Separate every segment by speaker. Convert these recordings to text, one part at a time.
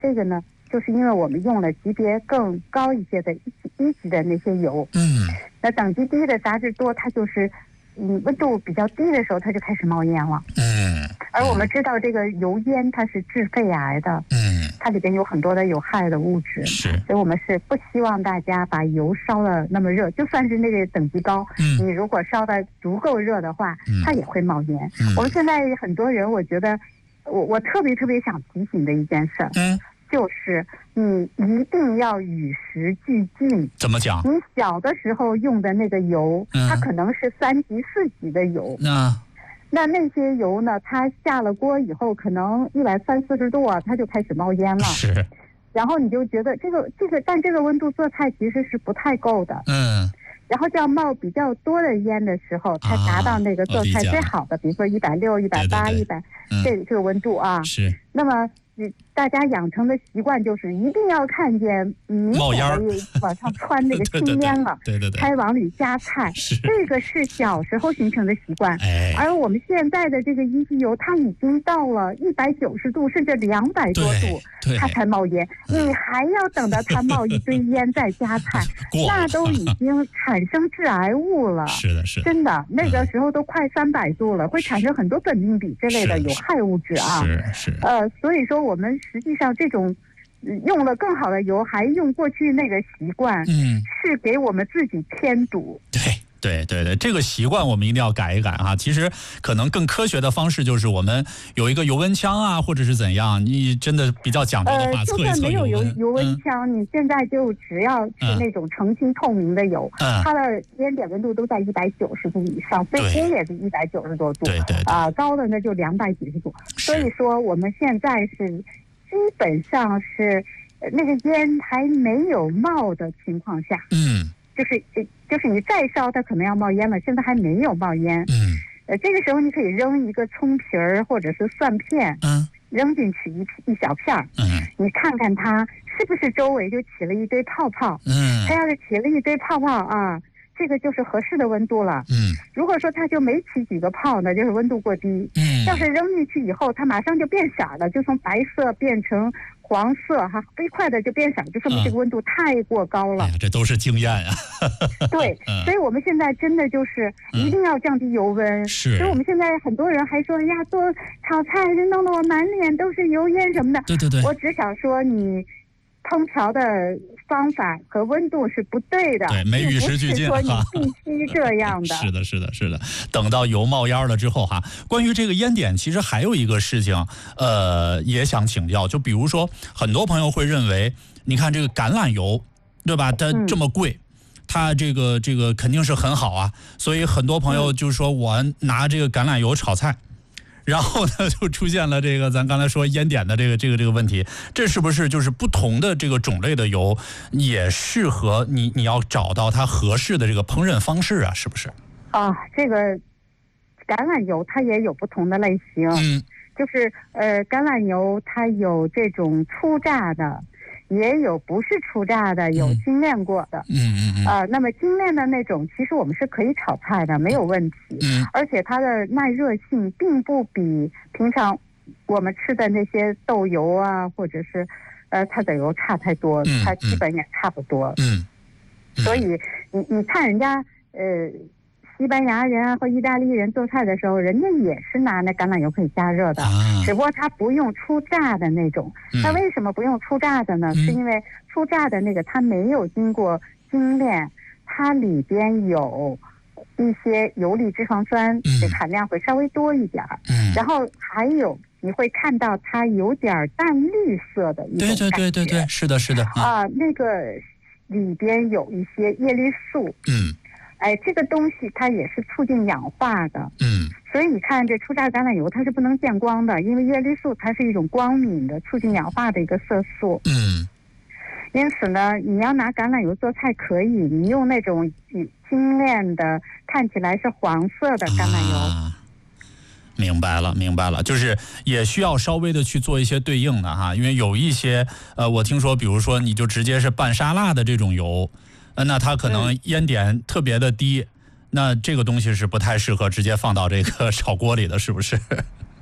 Speaker 1: 这个呢，就是因为我们用了级别更高一些的一级的那些油。那等级低的杂质多，它就是温度比较低的时候，它就开始冒烟了。而我们知道这个油烟它是致肺癌的。它里边有很多的有害的物质。所以我们是不希望大家把油烧的那么热，就算是那个等级高，你如果烧的足够热的话，它也会冒烟。我们现在很多人，我觉得我特别想提醒的一件事，就是你一定要与时俱进。
Speaker 2: 怎么讲？
Speaker 1: 你小的时候用的那个油，它可能是3级、4级的油。那些油呢，它下了锅以后，可能130、140度啊，它就开始冒烟了。然后你就觉得但这个温度做菜其实是不太够的。然后就要冒比较多的烟的时候，才达到那个做菜最好的，比如说160、180、100这个温度啊。那么大家养成的习惯就是一定要看见
Speaker 2: 冒烟
Speaker 1: 往上窜那个青烟了，才往里加菜。这个是小时候形成的习惯。而我们现在的这个一级油，它已经到了190度甚至200多度，它才冒烟。你还要等到它冒一堆烟再加菜，那都已经产生致癌物了。真的，那个时候都快300度了，会产生很多苯并芘这类的有害物质啊。所以说我们实际上这种用了更好的油，还用过去那个习惯，是给我们自己添堵。
Speaker 2: 对，这个习惯我们一定要改一改啊！其实可能更科学的方式就是我们有一个油温枪啊，或者是怎样。你真的比较讲究的话，测一测油温。
Speaker 1: 就算没有油温枪，你现在就只要是那种澄清透明的油，它的烟点温度都在190度以上，最低也是190多度。高的呢就200几十度。所以说我们现在是基本上是那个烟还没有冒的情况下，就是你再烧它可能要冒烟了，现在还没有冒烟。这个时候你可以扔一个葱皮儿或者是蒜片，扔进去一小片儿，你看看它是不是周围就起了一堆泡泡。它要是起了一堆泡泡啊，这个就是合适的温度了。如果说它就没起几个泡呢，就是温度过低。要是扔进去以后，它马上就变色了，就从白色变成黄色哈，飞快的就变色，就说明这个温度太过高了。
Speaker 2: 这都是经验啊。
Speaker 1: 对，所以我们现在真的就是一定要降低油温。所以我们现在很多人还说呀，做炒菜弄得我满脸都是油烟什么的。我只想说你烹调的方法和温度是不对的，
Speaker 2: 没与时俱进
Speaker 1: 哈，不是说你必须这样的。
Speaker 2: 是的。等到油冒烟了之后哈，关于这个烟点，其实还有一个事情，也想请教，就比如说很多朋友会认为，你看这个橄榄油，对吧？它这么贵。它这个肯定是很好啊，所以很多朋友就说我拿这个橄榄油炒菜。然后呢，就出现了这个咱刚才说烟点的这个问题，这是不是就是不同的这个种类的油也适合你要找到它合适的这个烹饪方式啊，是不是？
Speaker 1: 这个橄榄油它也有不同的类型，就是橄榄油它有这种初榨的，也有不是初榨的，有精炼过的。那么精炼的那种，其实我们是可以炒菜的，没有问题。而且它的耐热性并不比平常我们吃的那些豆油啊，或者是它的油差太多，它基本也差不多。所以你看人家西班牙人啊或意大利人做菜的时候，人家也是拿那橄榄油可以加热的，只不过他不用初榨的那种。那为什么不用初榨的呢？是因为初榨的那个它没有经过精炼，它里边有一些游离脂肪酸，这含量会稍微多一点。然后还有你会看到它有点淡绿色的一种感觉。
Speaker 2: 对，是的
Speaker 1: 那个里边有一些叶绿素。这个东西它也是促进氧化的。所以你看这初榨橄榄油它是不能见光的，因为叶绿素它是一种光敏的促进氧化的一个色素。因此呢，你要拿橄榄油做菜可以，你用那种精炼的看起来是黄色的橄榄油。
Speaker 2: 明白了，就是也需要稍微的去做一些对应的哈，因为有一些我听说，比如说你就直接是拌沙拉的这种油。那它可能烟点特别的低，那这个东西是不太适合直接放到这个炒锅里的，是不是？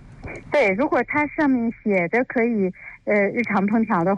Speaker 1: 对，如果它上面写着可以日常烹调的